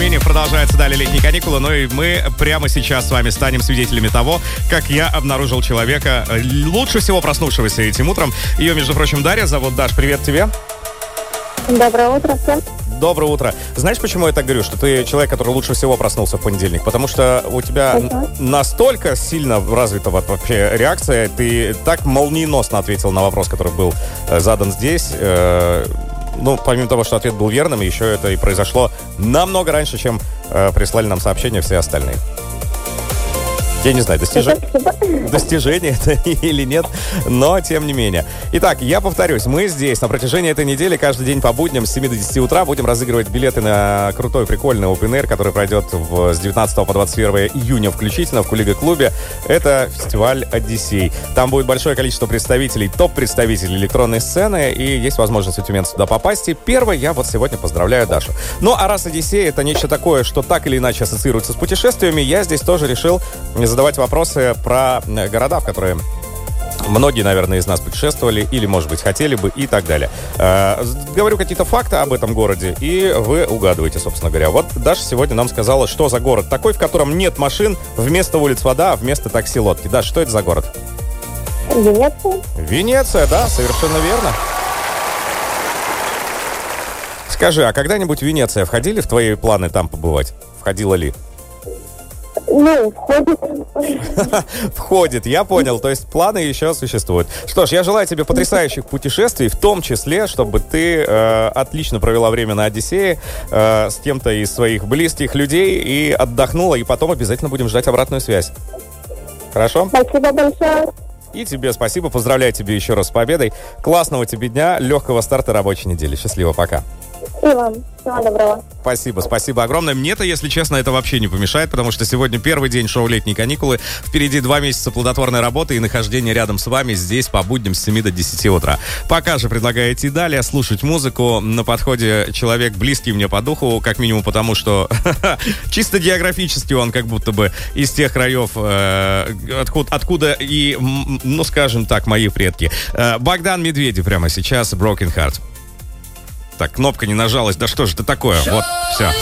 менее, продолжаются далее летние каникулы, но и мы прямо сейчас с вами станем свидетелями того, как я обнаружил человека, лучше всего проснувшегося этим утром. Ее, между прочим, Дарья зовут. Даш, привет тебе. Доброе утро всем. Доброе утро. Знаешь, почему я так говорю, что ты человек, который лучше всего проснулся в понедельник? Потому что у тебя настолько сильно развита вообще реакция, ты так молниеносно ответил на вопрос, который был задан здесь. Помимо того, что ответ был верным, еще это и произошло намного раньше, чем прислали нам сообщения все остальные. Я не знаю, достижение это или нет, но тем не менее. Итак, я повторюсь, мы здесь на протяжении этой недели каждый день по будням с 7 до 10 утра будем разыгрывать билеты на крутой, прикольный Open Air, который пройдет с 19 по 21 июня включительно в Кулига-клубе. Это фестиваль «Одиссей». Там будет большое количество представителей, топ-представителей электронной сцены, и есть возможность у тюменцев туда попасть. И первый я вот сегодня поздравляю Дашу. Ну, а раз «Одиссей» — это нечто такое, что так или иначе ассоциируется с путешествиями, я здесь тоже решил задавать вопросы про города, в которые многие, наверное, из нас путешествовали или, может быть, хотели бы и так далее. Говорю какие-то факты об этом городе, и вы угадываете, собственно говоря. Вот Даша сегодня нам сказала, что за город такой, в котором нет машин, вместо улиц вода, а вместо такси лодки. Даша, что это за город? Венеция. Венеция, да, совершенно верно. Скажи, а когда-нибудь Венеция входили в твои планы там побывать? Входила ли? Входит. Входит, я понял. То есть планы еще существуют. Что ж, я желаю тебе потрясающих путешествий, в том числе, чтобы ты отлично провела время на Одиссее с кем-то из своих близких людей и отдохнула, и потом обязательно будем ждать обратную связь. Хорошо? Спасибо большое. И тебе спасибо. Поздравляю тебя еще раз с победой. Классного тебе дня, легкого старта рабочей недели. Счастливо, пока. И вам. Всего доброго. Спасибо огромное. Мне-то, если честно, это вообще не помешает, потому что сегодня первый день шоу «Летние каникулы». Впереди 2 месяца плодотворной работы и нахождение рядом с вами здесь по будням с 7 до 10 утра. Пока же предлагаю идти далее, слушать музыку. На подходе человек близкий мне по духу, как минимум потому, что чисто географически он как будто бы из тех краев, откуда и, скажем так, мои предки. Богдан Медведев прямо сейчас, Broken Heart. Так, кнопка не нажалась. Да что же это такое? Вот, все.